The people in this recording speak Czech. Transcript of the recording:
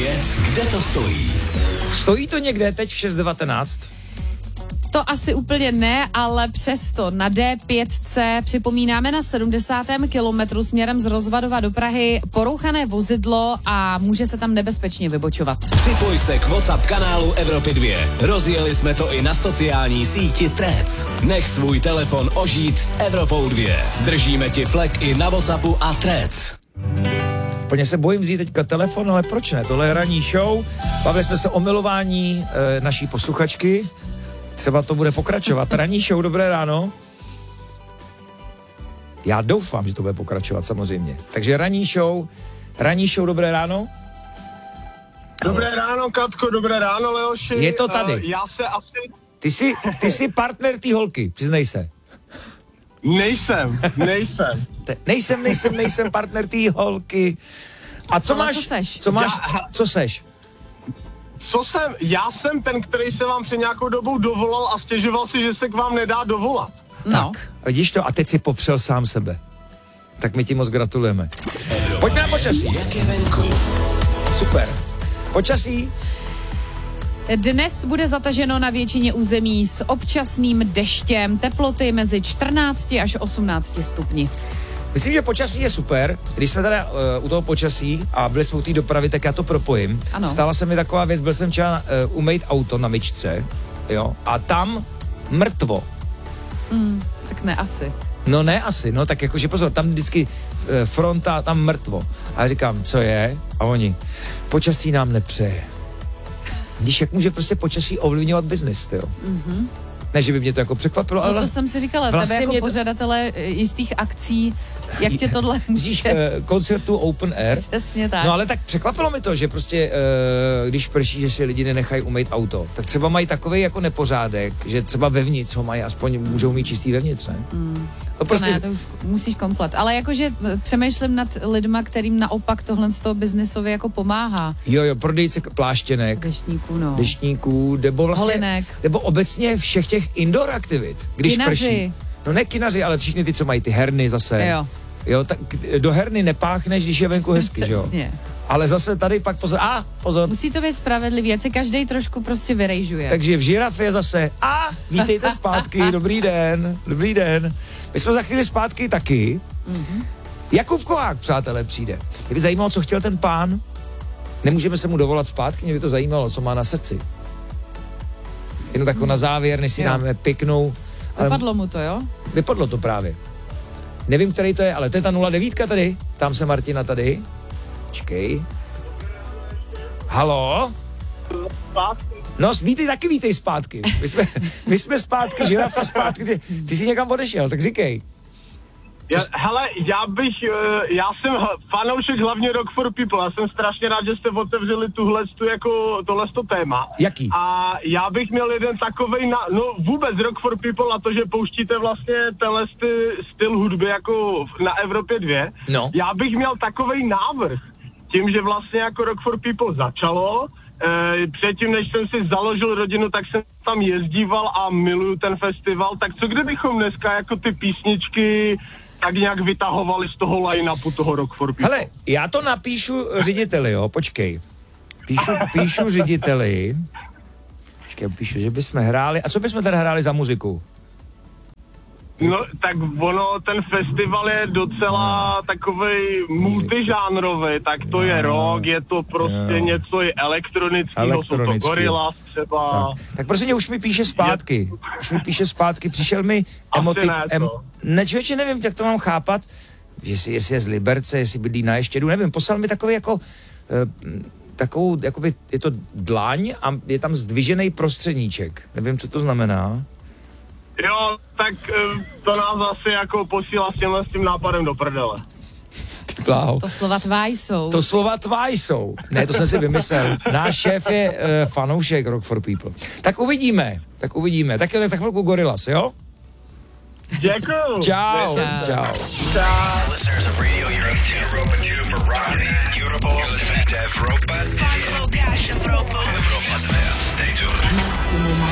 vědět, kde to stojí. Stojí to někde teď v 6:19? To asi úplně ne, ale přesto na D5 připomínáme na 70. kilometru směrem z Rozvadova do Prahy porouchané vozidlo a může se tam nebezpečně vybočovat. Připoj se k WhatsApp kanálu Evropy 2. Rozjeli jsme to i na sociální síti Threads. Nech svůj telefon ožít s Evropou 2. Držíme ti flek i na WhatsAppu a Threads. Úplně se bojím vzít teďka telefon, ale proč ne? Tohle je ranní show. Bavili jsme se o milování naší posluchačky. Třeba to bude pokračovat. Ranní show, dobré ráno. Já doufám, že to bude pokračovat, samozřejmě. Takže ranní show, dobré ráno. Dobré ráno, Katko, dobré ráno, Leoši. Je to tady. Já se asi... Ty jsi partner té holky, přiznej se. Nejsem. Nejsem partner té holky. A co ale máš? co seš? Co seš? Co jsem? Já jsem ten, který se vám před nějakou dobou dovolal a stěžoval si, že se k vám nedá dovolat. No. Tak, vidíš to? A teď si popřel sám sebe. Tak my ti moc gratulujeme. Pojďme na počasí. Jak je venku? Super. Počasí? Dnes bude zataženo na většině území s občasným deštěm, teploty mezi 14 až 18 stupni. Myslím, že počasí je super. Když jsme tady u toho počasí a byli jsme u té dopravy, tak já to propojím. Ano. Stala se mi taková věc, byl jsem včera umýt auto na myčce, jo, a tam mrtvo. Tak ne asi. No ne asi, no tak jakože pozor, tam vždycky fronta, tam mrtvo. A já říkám, co je? A oni, počasí nám nepřeje. Když jak může prostě počasí ovlivňovat biznis, jo? Ne, že by mě to jako překvapilo, ale No to jsem si říkala, vlastně tebe jako mě to- pořadatele jistých akcí, jak tě tohle Vidíš, může... koncertu Open Air. Přesně tak. No ale tak překvapilo mi to, že prostě, když prší, že si lidi nenechají umýt auto, tak třeba mají takový jako nepořádek, že třeba vevnitř ho mají, aspoň můžou mít čistý vevnitř, ne? To prostě, To ne, to už musíš komplet. Ale jakože přemýšlím nad lidma, kterým naopak tohle z toho biznisově jako pomáhá. jo, prodejce pláštěnek, Deštníků, nebo vlastně, Holinek. nebo obecně všech těch indoor aktivit, když Kinaři. prší. No ne kinaři, ale všichni ty, co mají ty herny zase. Jo. Tak do herny nepáchneš, když je venku hezky, že jo? Přesně. Ale zase tady pak pozor. Musí to být spravedlivý, ať se každej trošku prostě vyrejžuje. Takže v žirafě zase vítejte zpátky, dobrý den. My jsme za chvíli zpátky taky. Jakub Kohák, přátelé, přijde. Mě by zajímalo, co chtěl ten pán. Nemůžeme se mu dovolat zpátky, mě by to zajímalo, co má na srdci. Jenom tako na závěr, než si Jo. dáme pěknou. Vypadlo mu to, jo? Vypadlo to právě. Nevím, který to je, ale to je ta 09 tady. Tam se Martina tady. Počkej. Halo? No, vítej zpátky. My jsme zpátky, žirafa zpátky. Ty jsi někam odešel, tak říkej. Hele, já jsem fanoušek hlavně Rock for People. Já jsem strašně rád, že jste otevřeli tohleto téma. Jaký? A já bych měl jeden takovej, vůbec Rock for People a to, že pouštíte vlastně tenhle styl hudby jako na Evropě 2. No. Já bych měl takovej návrh. Tím, že vlastně jako Rock for People začalo, předtím, než jsem si založil rodinu, tak jsem tam jezdíval a miluju ten festival, tak co kdybychom dneska jako ty písničky tak nějak vytahovali z toho line-upu toho Rock for People? Hele, já to napíšu řediteli, jo, počkej. Píšu řediteli. Píšu, že bychom hráli. A co bychom tady hráli za muziku? No, tak ten festival je docela takovej multižánrový, tak to je rock, je to prostě něco i elektronického, jsou to Gorillaz třeba. Tak prostě mě už mi píše zpátky. Přišel mi emotik. Ne, člověče, nevím, jak to mám chápat, jestli je z Liberce, jestli bydlí na Ještědu, nevím, poslal mi takový jako takovou, jakoby, je to dlaň a je tam zdvižený prostředníček. Nevím, co to znamená. Jo, tak to nás asi jako posílá s tím nápadem do prdele. Bláho. To slova tváj jsou. Ne, to jsem si vymyslel. Náš šéf je fanoušek Rock for People. Tak uvidíme. Tak jo, tak za chvilku Gorillaz, jo? Děkuju. Čau. Listeners of Radio Europa 2 for Rock Europa. You're listening to Europa 2. Stay tuned.